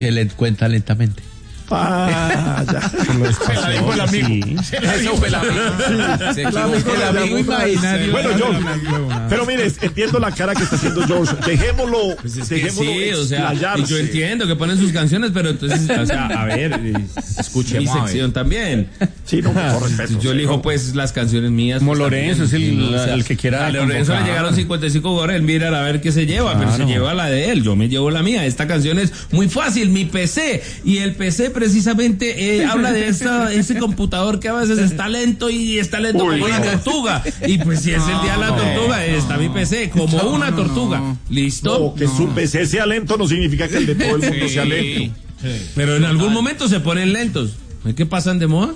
Que le cuenta lentamente. Ya. Se la dijo el amigo. Se la dijo el amigo. Se equivocó el amigo imaginario. Bueno, George, pero mire, entiendo la cara que está haciendo George. Dejémoslo, Pues es dejémoslo sí, o sea, y yo entiendo que ponen sus canciones, pero entonces, o sea, a ver, escuchemos mi sección también. Sí, no, con respeto. Yo elijo pues las canciones mías. Como pues, Lorenzo, también, es el que quiera. A Lorenzo le llegaron 55 goles, él mira a ver qué se lleva, pero se lleva la de él, yo me llevo la mía. Esta canción es muy fácil, mi PC, y el PC precisamente habla de ese computador que a veces está lento y está lento como una tortuga. Y pues si es el día de la tortuga, está mi PC como una tortuga. ¿Listo? No, que su PC sea lento no significa que el de todo el mundo sea lento. Pero en algún momento se ponen lentos. ¿Qué pasan de moda?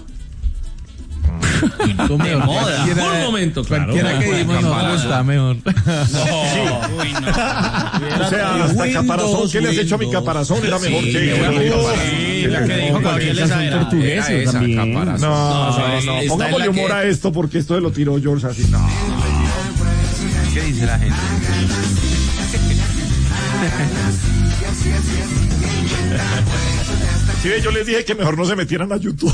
De moda. En algún momento, claro. Cualquiera que dimos nosotros está mejor. Uy, no. O sea, hasta caparazón, ¿qué le has hecho a mi caparazón? Era mejor que la que dijo Gabriel son portugueses también. No, pongámosle humor a esto porque esto se lo tiró George así. No. ¿Qué dice la gente? Sí, yo les dije que mejor no se metieran a YouTube.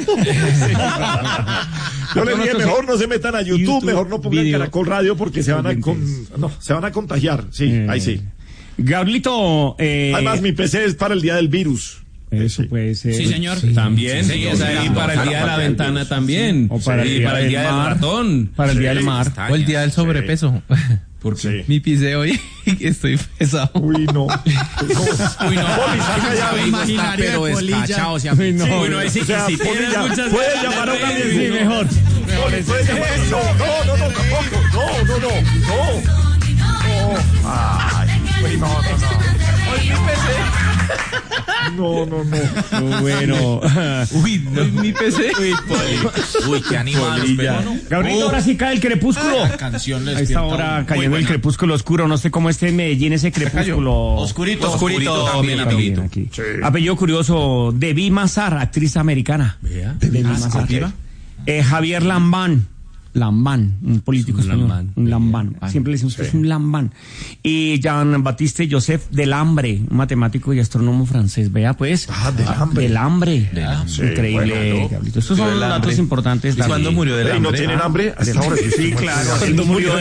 Yo les dije mejor no se metan a YouTube, mejor no pongan Caracol Radio porque se van a contagiar. Sí, ahí sí. Gablito, además mi PC es para el día del virus. Eso puede ser. Sí, señor. También. Sí, y para el día de la ventana también. O para el día del ratón. Para el día del mar. O el día del sobrepeso. ¿Por qué? Mi pisé hoy estoy pesado. Uy, no. Uy, no. Poli, saca ya. Imaginario pero de descachado. Uy, no. Bueno, ahí sí que si tiene muchas... Puede llamar a una Sí, mejor. Poli, puede llamar. No, tampoco. No. Ay, uy, no. Hoy mi pisé. No. Bueno. Uy, mi PC. Uy, qué animal. Gabriel, ahora sí cae el crepúsculo. La canción les A esta hora cayendo el crepúsculo oscuro. No sé cómo esté en Medellín ese crepúsculo. Oscurito también, amiguito. Aquí. Apellido curioso, Debbie Mazar, actriz americana. Debbie Mazar. Javier Lambán, un político español. Un Lambán. Siempre le decimos que es un Lambán. Y Jean-Baptiste Joseph Delambre, un matemático y astrónomo francés. Vea, pues. Delambre. Increíble. Bueno, estos son datos importantes. ¿Y cuándo murió Delambre? ¿No tienen hambre? Hasta ahora sí, claro. Cuando murió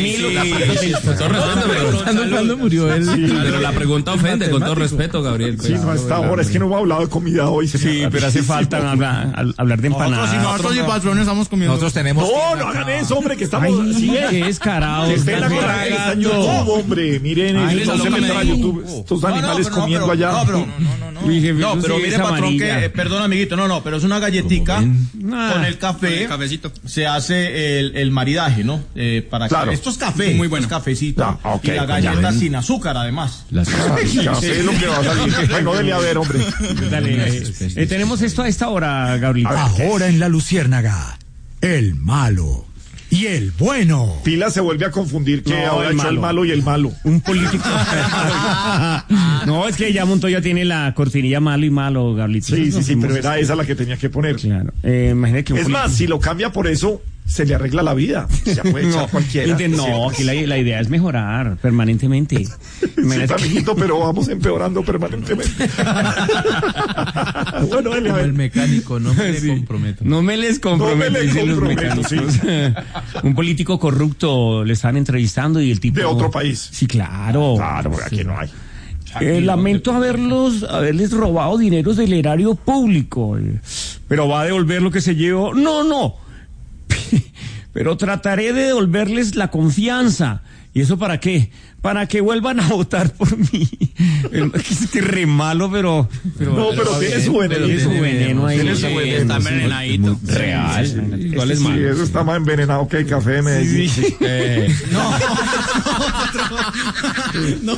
¿Cuándo murió él? Pero la pregunta ofende, con todo respeto, Gabriel. Sí, no, hasta ahora. Es que no hemos hablado de comida hoy. Sí, pero hace falta hablar de empanadas. Nosotros y patrones estamos comiendo. Nosotros tenemos... No hagan eso, hombre, que estamos... Qué descarado. Está en la cara, está en YouTube, hombre. Miren, no se metan a YouTube. Estos animales comiendo allá. No, pero mire, patrón, que, perdón, amiguito, pero es una galletica con el café. El cafecito. Se hace el maridaje, ¿no? Para claro. Esto es café. Muy bueno. Es cafecito. Y la galleta sin azúcar, además. Ya sé lo que va a salir. Bueno, dele a ver, hombre. Dale. Tenemos esto a esta hora, Gabriel. Ahora en La Luciérnaga, el malo y el bueno. Pila se vuelve a confundir que ahora echó el malo y el malo. Un político. No, es que ya Montoya tiene la cortinilla malo y malo, Gablito. Sí, pero era esa la que tenía que poner. Claro. Imagínate que es más, si lo cambia por eso, se le arregla la vida. Ya puede echar cualquiera. No, aquí la idea es mejorar permanentemente. Sí, amiguito, pero vamos empeorando permanentemente. Bueno, dale, a ver. El mecánico, no me le comprometo. No me les comprometo, dicen los mecánicos. Sí. Un político corrupto le están entrevistando y el tipo... De otro país. Sí, claro. Claro, porque aquí no hay. Lamento haberles robado dineros del erario público. Pero va a devolver lo que se llevó. No. Pero trataré de devolverles la confianza. ¿Y eso para qué? Para que vuelvan a votar por mí. Es que re malo, pero tiene su veneno. Tiene su veneno ahí. Está envenenadito. Real. ¿Cuál es malo? Sí, eso está más envenenado que el café de Medellín. Sí. No.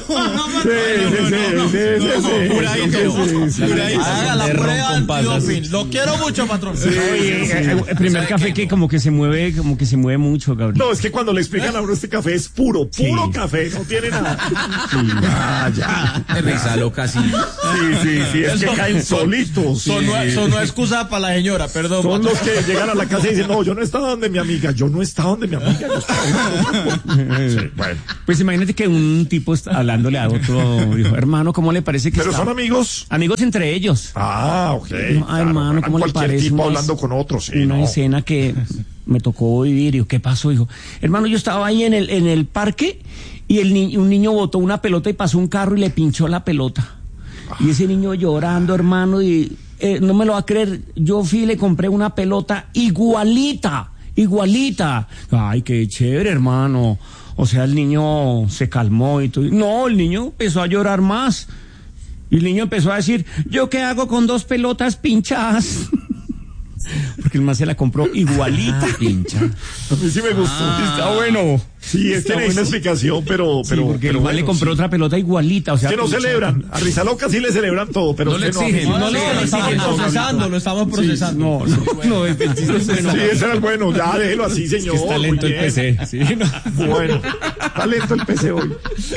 Haga la prueba, lo quiero mucho, patrón. El primer café que como que se mueve mucho, Gabriel. No, es que cuando le explican a uno este café es puro. puro café, no tiene nada. Ya. Risa loca, sí. Sí, es que caen solitos. Son no excusa para la señora, perdón. Son los que llegan a la casa y dicen, no, yo no estaba donde mi amiga, yo estaba sí, bueno. Pues imagínate que un tipo está hablándole a otro, dijo, hermano, ¿cómo le parece que ¿Pero son amigos? Amigos entre ellos. Ok. Claro, hermano, ¿cómo le parece? Tipo hablando con otros, sí, una escena que me tocó vivir. Y ¿qué pasó? Dijo, hermano, yo estaba ahí en el parque y un niño botó una pelota y pasó un carro y le pinchó la pelota. Y ese niño llorando, hermano, y no me lo va a creer, yo fui y le compré una pelota igualita. Ay, qué chévere, hermano. O sea, el niño se calmó y todo. No, el niño empezó a llorar más. Y el niño empezó a decir, ¿yo qué hago con 2 pelotas pinchadas? Porque el man se la compró igualita. Pincha. A mí sí me gustó. Está bueno. Sí, tiene una explicación, pero porque el man le compró otra pelota igualita. O sea, que no celebran. A Rizaloca sí le celebran todo, pero no le exigen. No, lo estamos procesando. No, sí, ese era el bueno. Ya, déjelo así, señor. Es que está lento el PC. Sí, Bueno, está lento el PC hoy.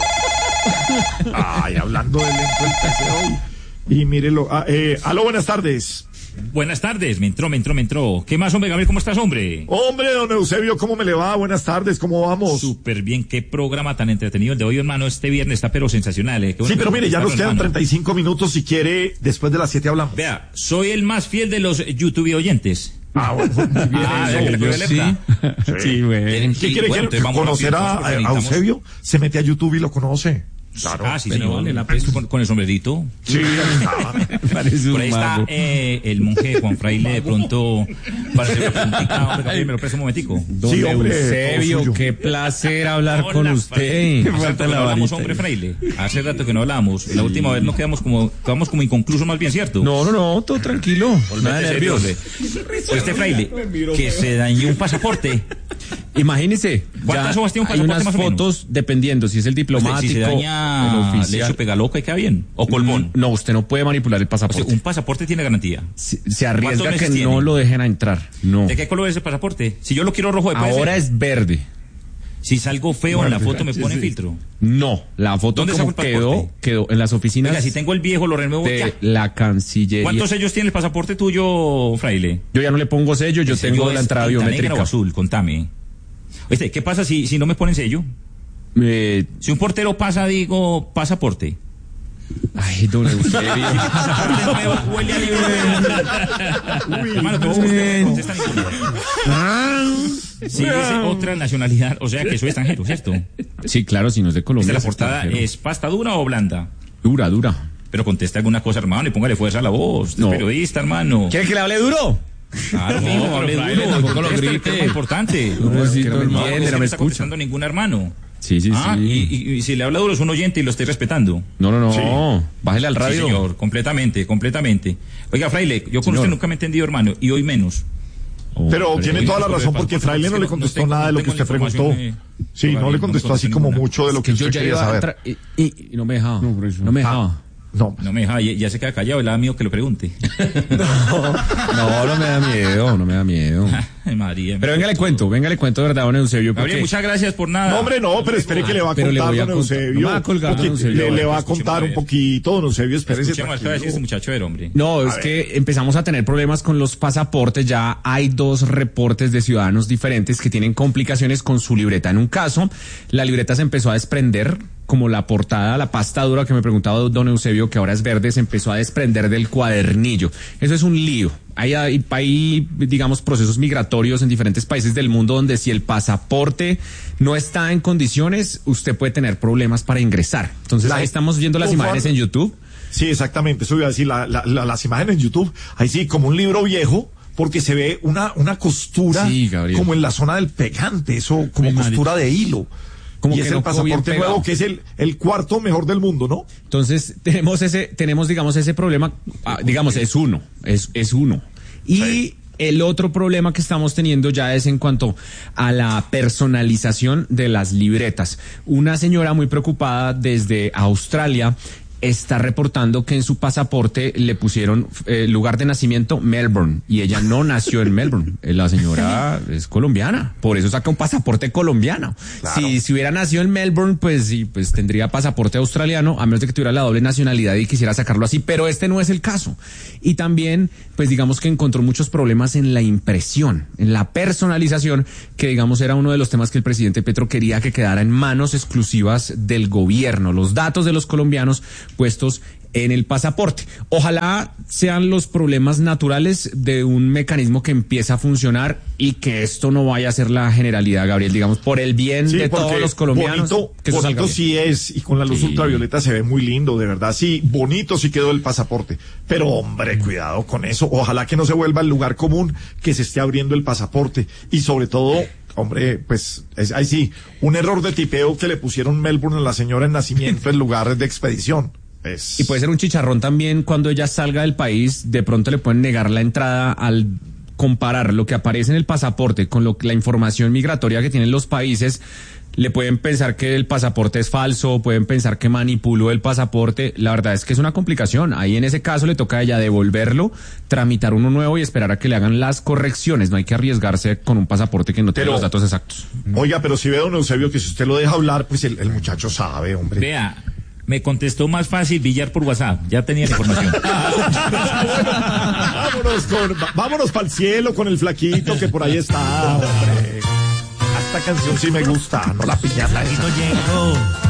Ay, hablando de lento el PC hoy. Y mírelo. Aló, buenas tardes. Buenas tardes, me entró. ¿Qué más, hombre, Gabriel? ¿Cómo estás, hombre? Hombre, don Eusebio, ¿cómo me le va? Buenas tardes, ¿cómo vamos? Súper bien, qué programa tan entretenido el de hoy, hermano. Este viernes está pero sensacional, ¿eh? Sí, pero mire, ya nos quedan 35 minutos, si quiere, después de las 7 hablamos. Vea, soy el más fiel de los YouTube oyentes. Bueno, muy bien. Sí, güey. ¿Qué quiere conocer a Eusebio? Se mete a YouTube y lo conoce. Claro, sí, señor, el aprecio con el sombrerito. Sí, por ahí está el monje Juan Fraile, de pronto, para hacer una preguntita, me lo presto un momentico. Sí, hombre, Eusebio, qué placer hablar con usted. Hace rato que no hablamos, hombre Fraile. Hace rato que no hablamos. La última vez nos quedamos como inconclusos, más bien, ¿cierto? No, todo tranquilo. Nada nervioso. Este Fraile, que se dañó un pasaporte. Imagínese, ¿cuántas hojas tiene un hay pasaporte unas fotos, dependiendo si es el diplomático, si se daña el oficial. le echo pega loca y queda bien, o colmón. No, usted no puede manipular el pasaporte. O sea, un pasaporte tiene garantía. Se arriesga que no lo dejen a entrar. No. ¿De qué color es el pasaporte? Si yo lo quiero rojo, ahora es verde. Si salgo feo en la foto, ¿me pone filtro? No, la foto como quedó en las oficinas. Oiga, si tengo el viejo, lo renuevo de ya. La Cancillería. ¿Cuántos sellos tiene el pasaporte tuyo, Fraile? Yo ya no le pongo sello, yo tengo la entrada biométrica. ¿Negra o azul? Contame. Oíste, ¿qué pasa si no me ponen sello? Si un portero pasa, digo, pasaporte. Ay, don Eusebio. Huele a libro. Hermano, pero contesta si dice otra nacionalidad, o sea que soy extranjero, ¿cierto? Sí, claro, si no es de Colombia. ¿La portada es pasta dura o blanda? Dura. Pero conteste alguna cosa, hermano, y póngale fuerza a la voz. No. Periodista, hermano. ¿Quiere que le hable duro? Claro, no, hable duro. Tampoco lo grite. Es importante. No me está contestando ningún hermano. Sí. Y si le habla duro es un oyente y lo estoy respetando. No. Sí. Bájele al radio. Sí, señor, completamente. Oiga, Fraile, yo con usted nunca me he entendido, hermano, y hoy menos. Pero tiene toda la razón, porque Fraile no le contestó nada de lo que usted preguntó. Sí, no le contestó así como mucho de lo que usted quería saber. Y no me dejaba. No me dejaba. No me deja, ya se queda callado, le da miedo que lo pregunte. No me da miedo. Ay, María. Pero venga, le cuento de verdad, don Eusebio. Gabriel, muchas gracias por nada. No, hombre, no, pero espere que le va a contar, don Eusebio. No me va a colgar, don Eusebio. Le va a contar un poquito, don Eusebio, espérese. Escuchemos qué va a decir este muchacho del hombre. No, es que empezamos a tener problemas con los pasaportes. Ya hay 2 reportes de ciudadanos diferentes que tienen complicaciones con su libreta. En un caso, la libreta se empezó a desprender, como la portada, la pasta dura que me preguntaba don Eusebio, que ahora es verde, se empezó a desprender del cuadernillo. Eso es un lío. Hay, digamos, procesos migratorios en diferentes países del mundo donde si el pasaporte no está en condiciones, usted puede tener problemas para ingresar. Entonces, ahí estamos viendo las imágenes en YouTube. Sí, exactamente. Eso iba a decir, las imágenes en YouTube. Ahí sí, como un libro viejo, porque se ve una costura, como en la zona del pegante, eso como costura de hilo. Como y es el pasaporte nuevo, que es el cuarto mejor del mundo, ¿no? Entonces, tenemos, digamos, ese problema, digamos, es uno. Y el otro problema que estamos teniendo ya es en cuanto a la personalización de las libretas. Una señora muy preocupada desde Australia está reportando que en su pasaporte le pusieron lugar de nacimiento Melbourne y ella no nació en Melbourne. La señora es colombiana, por eso saca un pasaporte colombiano. Claro. Si hubiera nacido en Melbourne, pues sí, pues tendría pasaporte australiano, a menos de que tuviera la doble nacionalidad y quisiera sacarlo así, pero este no es el caso. Y también, pues digamos que encontró muchos problemas en la impresión, en la personalización, que digamos era uno de los temas que el presidente Petro quería que quedara en manos exclusivas del gobierno, los datos de los colombianos puestos en el pasaporte. Ojalá sean los problemas naturales de un mecanismo que empieza a funcionar y que esto no vaya a ser la generalidad, Gabriel, digamos, por el bien de todos los colombianos. Bonito sí es, y con la luz ultravioleta se ve muy lindo, de verdad, sí, bonito sí quedó el pasaporte. Pero, hombre, cuidado con eso. Ojalá que no se vuelva el lugar común que se esté abriendo el pasaporte. Y sobre todo, hombre, pues, ahí sí, un error de tipeo que le pusieron Melbourne a la señora en nacimiento en lugar de expedición. Y puede ser un chicharrón también cuando ella salga del país, de pronto le pueden negar la entrada al comparar lo que aparece en el pasaporte con la información migratoria que tienen los países. Le pueden pensar que el pasaporte es falso, pueden pensar que manipuló el pasaporte. La verdad es que es una complicación. Ahí en ese caso le toca a ella devolverlo, tramitar uno nuevo y esperar a que le hagan las correcciones. No hay que arriesgarse con un pasaporte que no tiene los datos exactos. Oiga, pero si ve, don Eusebio, que si usted lo deja hablar, pues el muchacho sabe, hombre. Vea, me contestó más fácil Villar por WhatsApp. Ya tenía la información. Vámonos para el cielo con el flaquito que por ahí está, hombre. Esta canción sí me gusta, no la piñata. Flaquito llegó.